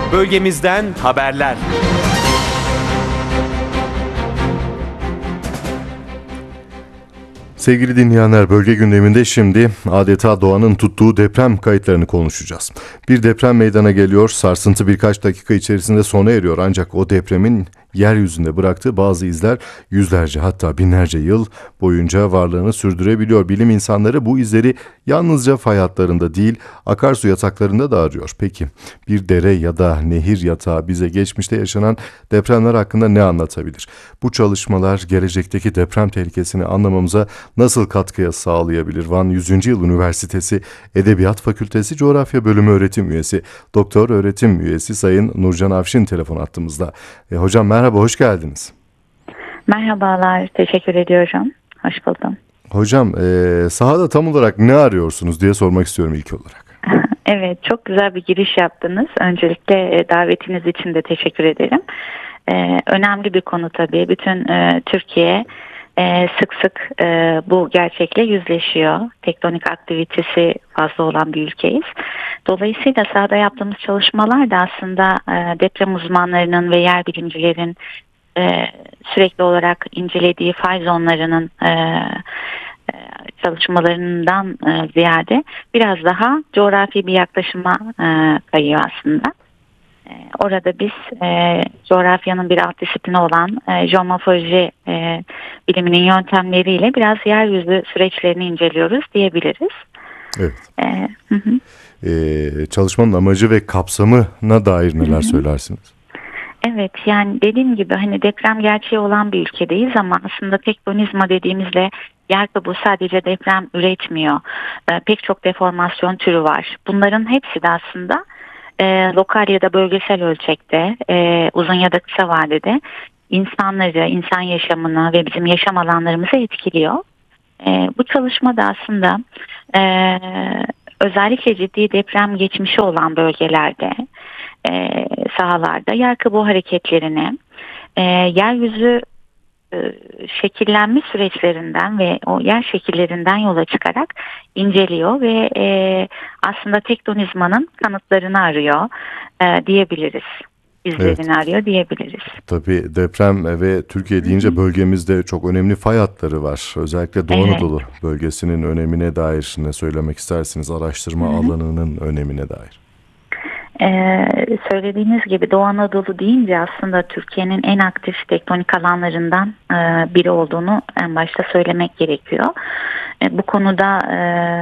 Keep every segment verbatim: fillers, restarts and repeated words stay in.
Bölgemizden haberler. Sevgili dinleyenler, bölge gündeminde şimdi adeta doğanın tuttuğu deprem kayıtlarını konuşacağız. Bir deprem meydana geliyor, sarsıntı birkaç dakika içerisinde sona eriyor ancak o depremin yeryüzünde bıraktığı bazı izler yüzlerce hatta binlerce yıl boyunca varlığını sürdürebiliyor. Bilim insanları bu izleri yalnızca fay hatlarında değil, akarsu yataklarında da arıyor. Peki bir dere ya da nehir yatağı bize geçmişte yaşanan depremler hakkında ne anlatabilir? Bu çalışmalar gelecekteki deprem tehlikesini anlamamıza nasıl katkıya sağlayabilir? Van yüzüncü. Yıl Üniversitesi Edebiyat Fakültesi Coğrafya Bölümü öğretim üyesi, doktor öğretim üyesi Sayın Nurcan Afşin telefon hattımızda. E, hocam merhaba, hoş geldiniz. Merhabalar, teşekkür ediyorum. Hoş buldum. Hocam e, sahada tam olarak ne arıyorsunuz diye sormak istiyorum ilk olarak. Evet, çok güzel bir giriş yaptınız. Öncelikle e, davetiniz için de teşekkür ederim. E, önemli bir konu tabii. Bütün e, Türkiye e, sık sık e, bu gerçekle yüzleşiyor. Tektonik aktivitesi fazla olan bir ülkeyiz. Dolayısıyla sahada yaptığımız çalışmalar da aslında e, deprem uzmanlarının ve yer bilimcilerin e, sürekli olarak incelediği fay zonlarının e, çalışmalarından e, ziyade biraz daha coğrafi bir yaklaşıma e, kayıyor aslında. E, orada biz e, coğrafyanın bir alt disiplini olan e, jeomorfoloji e, biliminin yöntemleriyle biraz yeryüzü süreçlerini inceliyoruz diyebiliriz. Evet. E, hı hı. Ee, çalışmanın amacı ve kapsamına dair neler hı hı. söylersiniz? Evet, yani dediğim gibi hani deprem gerçeği olan bir ülkedeyiz ama aslında tektonizma dediğimizde yer kabuğu sadece deprem üretmiyor. Ee, pek çok deformasyon türü var. Bunların hepsi de aslında e, lokal ya da bölgesel ölçekte, e, uzun ya da kısa vadede insanları, insan yaşamını ve bizim yaşam alanlarımızı etkiliyor. E, bu çalışma da aslında e, özellikle ciddi deprem geçmişi olan bölgelerde, e, sahalarda yer kabuğu hareketlerini, e, yeryüzü e, şekillenme süreçlerinden ve o yer şekillerinden yola çıkarak inceliyor ve e, aslında tektonizmanın kanıtlarını arıyor e, diyebiliriz. İzlerini evet. arıyor diyebiliriz. Tabii deprem ve Türkiye deyince Hı-hı. bölgemizde çok önemli fay hatları var. Özellikle Doğu evet. Anadolu bölgesinin önemine dair ne söylemek istersiniz? Araştırma Hı-hı. alanının önemine dair. Ee, söylediğiniz gibi Doğu Anadolu deyince aslında Türkiye'nin en aktif tektonik alanlarından e, biri olduğunu en başta söylemek gerekiyor. E, bu konuda e,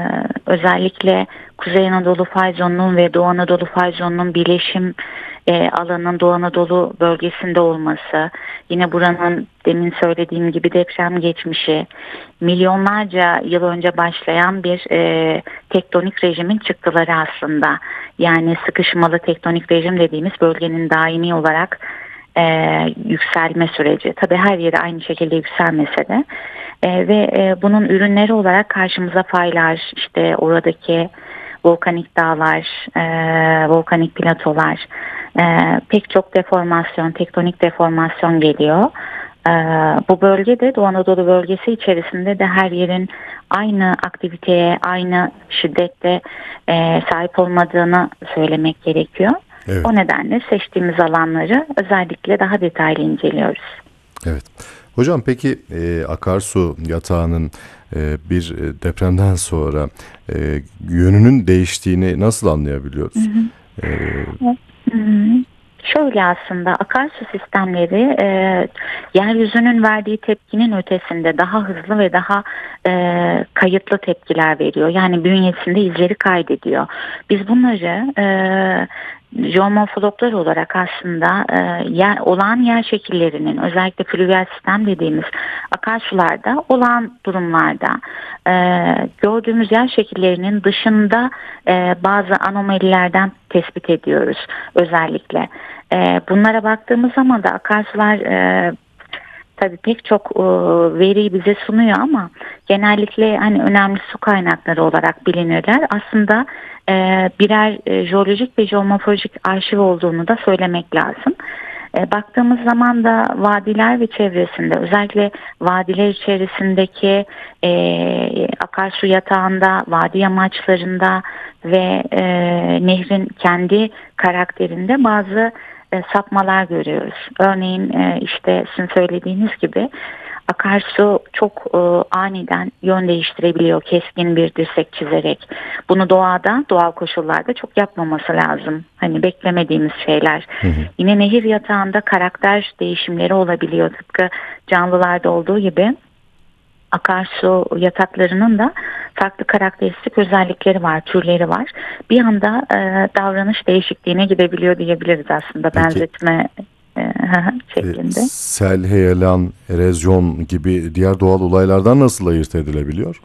özellikle Kuzey Anadolu fay zonunun ve Doğu Anadolu fay zonunun birleşim e, alanının Doğu Anadolu bölgesinde olması, yine buranın demin söylediğim gibi deprem geçmişi, milyonlarca yıl önce başlayan bir e, tektonik rejimin çıktıları aslında. Yani sıkışmalı tektonik rejim dediğimiz bölgenin daimi olarak e, yükselme süreci. Tabii her yeri aynı şekilde yükselmese de e, ve e, bunun ürünleri olarak karşımıza faylar, işte oradaki volkanik dağlar, e, volkanik platolar, e, pek çok deformasyon, tektonik deformasyon geliyor. E, bu bölgede Doğu Anadolu bölgesi içerisinde de her yerin aynı aktiviteye, aynı şiddette e, sahip olmadığını söylemek gerekiyor. Evet. O nedenle seçtiğimiz alanları özellikle daha detaylı inceliyoruz. Evet. Hocam peki e, akarsu yatağının e, bir depremden sonra e, yönünün değiştiğini nasıl anlayabiliyoruz? Hı hı. E, hı hı. Şöyle aslında akarsu sistemleri e, yeryüzünün verdiği tepkinin ötesinde daha hızlı ve daha e, kayıtlı tepkiler veriyor. Yani bünyesinde izleri kaydediyor. Biz bunları e, jeomorfologlar olarak aslında e, yer, olağan yer şekillerinin özellikle flüvyal sistem dediğimiz akarsularda olağan durumlarda e, gördüğümüz yer şekillerinin dışında e, bazı anomalilerden tespit ediyoruz özellikle. E, bunlara baktığımız zaman da akarsular e, tabii pek çok e, veriyi bize sunuyor ama genellikle hani önemli su kaynakları olarak bilinirler. Aslında e, birer e, jeolojik ve jeomorfolojik arşiv olduğunu da söylemek lazım. E, baktığımız zaman da vadiler ve çevresinde, özellikle vadiler içerisindeki e, akarsu yatağında, vadi yamaçlarında ve e, nehrin kendi karakterinde bazı e, sapmalar görüyoruz. Örneğin e, işte sizin söylediğiniz gibi akarsu çok e, aniden yön değiştirebiliyor, keskin bir dirsek çizerek. Bunu doğada, doğal koşullarda çok yapmaması lazım. Hani beklemediğimiz şeyler. Hı hı. Yine nehir yatağında karakter değişimleri olabiliyor. Tıpkı canlılarda olduğu gibi akarsu yataklarının da farklı karakteristik özellikleri var, türleri var. Bir anda e, davranış değişikliğine gidebiliyor diyebiliriz aslında. Peki, benzetme e, şeklinde. E, sel, heyelan, erozyon gibi diğer doğal olaylardan nasıl ayırt edilebiliyor?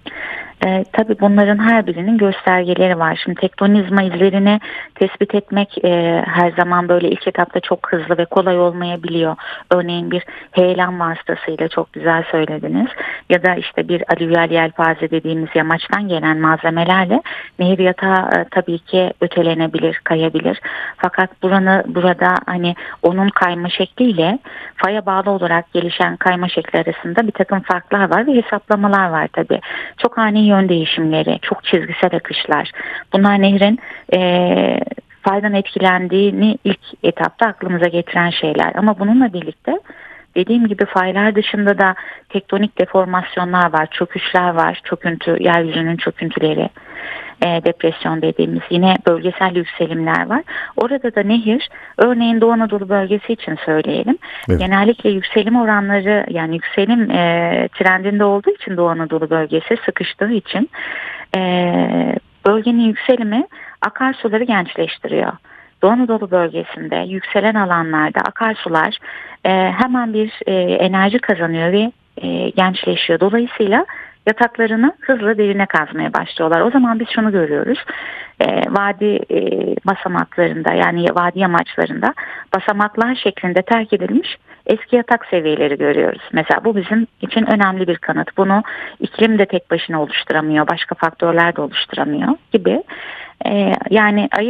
E, tabii bunların her birinin göstergeleri var. Şimdi tektonizma izlerini tespit etmek e, her zaman böyle ilk etapta çok hızlı ve kolay olmayabiliyor. Örneğin bir heyelan vasıtasıyla, çok güzel söylediniz, ya da işte bir alüvyal yelpaze dediğimiz yamaçtan gelen malzemelerle nehir yatağı e, tabii ki ötelenebilir, kayabilir. Fakat buranı, burada hani onun kayma şekliyle faya bağlı olarak gelişen kayma şekli arasında bir takım farklar var ve hesaplamalar var tabii. Çok ani yön değişimleri, çok çizgisel akışlar. Bunlar nehrin e, faydan etkilendiğini ilk etapta aklımıza getiren şeyler. Ama bununla birlikte dediğim gibi faylar dışında da tektonik deformasyonlar var, çöküşler var, çöküntü, yeryüzünün çöküntüleri, e, depresyon dediğimiz yine bölgesel yükselimler var. Orada da nehir, örneğin Doğu Anadolu bölgesi için söyleyelim. Evet. Genellikle yükselim oranları, yani yükselim e, trendinde olduğu için Doğu Anadolu bölgesi sıkıştığı için e, bölgenin yükselimi akarsuları gençleştiriyor. Doğu Anadolu bölgesinde yükselen alanlarda akarsular e, hemen bir e, enerji kazanıyor ve e, gençleşiyor. Dolayısıyla yataklarını hızlı derine kazmaya başlıyorlar. O zaman biz şunu görüyoruz. E, vadi e, basamaklarında, yani vadi yamaçlarında basamaklar şeklinde terk edilmiş eski yatak seviyeleri görüyoruz. Mesela bu bizim için önemli bir kanıt. Bunu iklim de tek başına oluşturamıyor, başka faktörler de oluşturamıyor gibi. E, yani ayırt